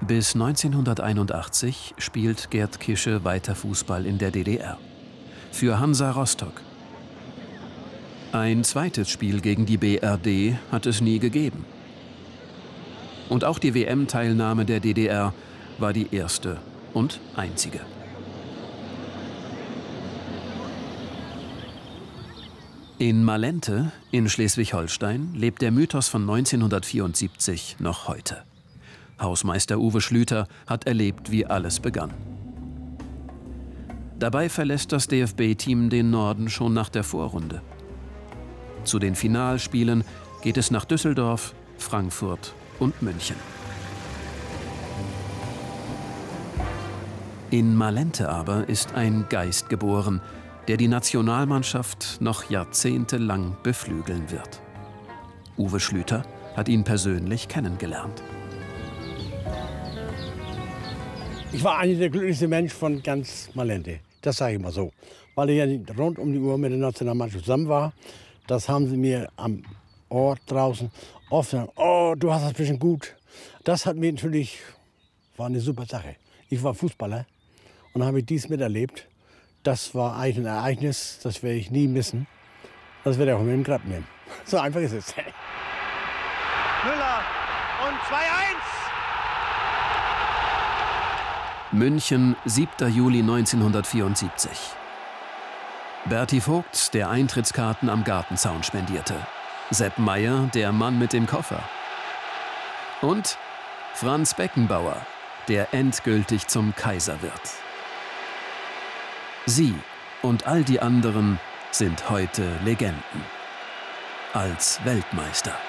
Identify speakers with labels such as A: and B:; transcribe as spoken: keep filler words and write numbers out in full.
A: Bis neunzehnhunderteinundachtzig spielt Gerd Kische weiter Fußball in der D D R. Für Hansa Rostock. Ein zweites Spiel gegen die B R D hat es nie gegeben. Und auch die W M-Teilnahme der D D R war die erste und einzige. In Malente in Schleswig-Holstein lebt der Mythos von neunzehnhundertvierundsiebzig noch heute. Hausmeister Uwe Schlüter hat erlebt, wie alles begann. Dabei verlässt das D F B-Team den Norden schon nach der Vorrunde. Zu den Finalspielen geht es nach Düsseldorf, Frankfurt und München. In Malente aber ist ein Geist geboren, der die Nationalmannschaft noch jahrzehntelang beflügeln wird. Uwe Schlüter hat ihn persönlich kennengelernt.
B: Ich war einer der glücklichsten Menschen von ganz Malente. Das sage ich mal so. Weil ich ja rund um die Uhr mit der Nationalmannschaft zusammen war. Das haben sie mir am Ort draußen oft gesagt, oh, du hast das bisschen gut. Das hat mir natürlich, war eine super Sache. Ich war Fußballer und habe dies miterlebt. Das war eigentlich ein Ereignis, das werde ich nie missen. Das werde ich auch mit dem Grab nehmen. So einfach ist es.
C: Müller und zwei eins.
A: München, siebter Juli neunzehnhundertvierundsiebzig. Berti Vogt, der Eintrittskarten am Gartenzaun spendierte. Sepp Maier, der Mann mit dem Koffer. Und Franz Beckenbauer, der endgültig zum Kaiser wird. Sie und all die anderen sind heute Legenden. Als Weltmeister.